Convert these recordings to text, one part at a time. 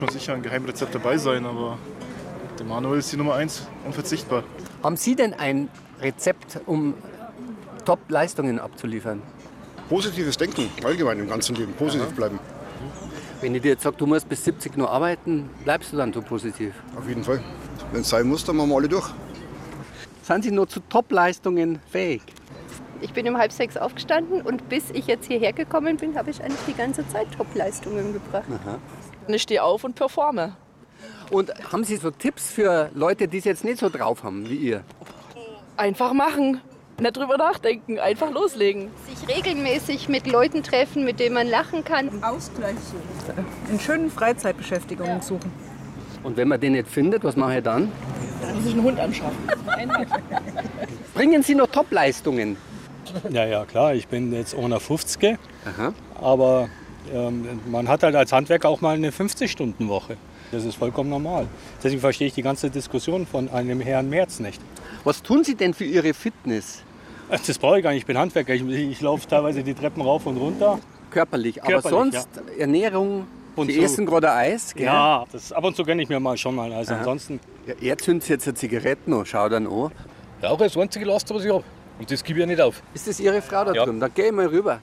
Muss sicher ein Geheimrezept dabei sein, aber der Manuel ist die Nummer 1, unverzichtbar. Haben Sie denn ein Rezept, um Top-Leistungen abzuliefern? Positives Denken, allgemein im ganzen Leben, positiv bleiben. Wenn ich dir jetzt sage, du musst bis 70 nur arbeiten, bleibst du dann so positiv? Auf jeden Fall. Wenn es sein muss, dann machen wir alle durch. Sind Sie nur zu Top-Leistungen fähig? Ich bin um 5:30 aufgestanden und bis ich jetzt hierher gekommen bin, habe ich eigentlich die ganze Zeit Top-Leistungen gebracht. Aha. Ich stehe auf und performe. Und haben Sie so Tipps für Leute, die es jetzt nicht so drauf haben wie ihr? Einfach machen, nicht drüber nachdenken, einfach loslegen. Sich regelmäßig mit Leuten treffen, mit denen man lachen kann. Ausgleich suchen. In schönen Freizeitbeschäftigungen suchen. Und wenn man den nicht findet, was mache ich dann? Dann muss ich einen Hund anschaffen. Bringen Sie noch Top-Leistungen? Ja, klar, ich bin jetzt 51, Aha. aber man hat halt als Handwerker auch mal eine 50-Stunden-Woche. Das ist vollkommen normal. Deswegen verstehe ich die ganze Diskussion von einem Herrn Merz nicht. Was tun Sie denn für Ihre Fitness? Das brauche ich gar nicht, ich bin Handwerker. Ich laufe teilweise die Treppen rauf und runter. Körperlich, aber Körperlich, sonst Ernährung, Und Sie so. essen gerade Eis, gell? Ja, das ab und zu gönne ich mir mal schon mal. Also ansonsten. Ja, er zündet jetzt eine Zigarette noch, schau dann an. Ja, das einzige Laster, was ich habe. Und das gebe ich ja nicht auf. Ist das Ihre Frau da Ja. drin? Dann geh ich mal rüber.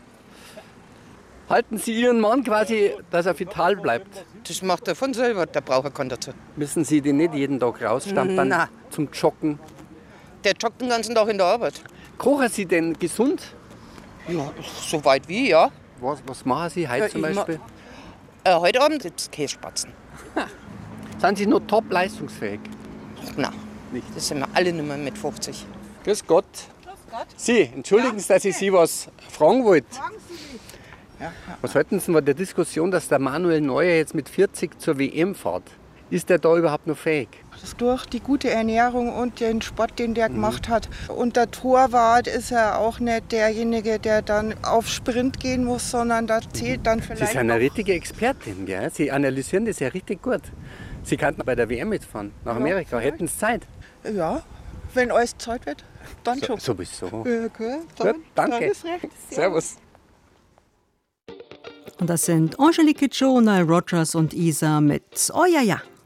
Halten Sie Ihren Mann quasi, dass er vital bleibt? Das macht er von selber, der braucht er keinen dazu. Müssen Sie den nicht jeden Tag rausstampern Na. zum Joggen? Der joggt den ganzen Tag in der Arbeit. Kochen Sie denn gesund? Ja, so weit wie, ja. Was machen Sie heute Ja, zum ich ma- Beispiel? Heute Abend gibt es Kässpatzen. Sind Sie nur top leistungsfähig? Na, das sind wir alle nicht mehr mit 50. Grüß Gott. Sie, entschuldigen Sie, dass ich Sie was fragen wollte. Was halten Sie von der Diskussion, dass der Manuel Neuer jetzt mit 40 zur WM fährt? Ist der da überhaupt noch fähig? Das durch die gute Ernährung und den Sport, den der gemacht hat. Und der Torwart ist ja auch nicht derjenige, der dann auf Sprint gehen muss, sondern da zählt dann Sie vielleicht sind eine noch. richtige Expertin, gell? Sie analysieren das ja richtig gut. Sie könnten bei der WM mitfahren, nach Amerika. Hätten Sie Zeit? Ja, wenn alles Zeit wird, dann schon. Sowieso. Ja, okay, Gut, danke. Dann ist recht. Servus. Und das sind Angelique Kidjo, Nile Rodgers und Isa mit Oh ja ja.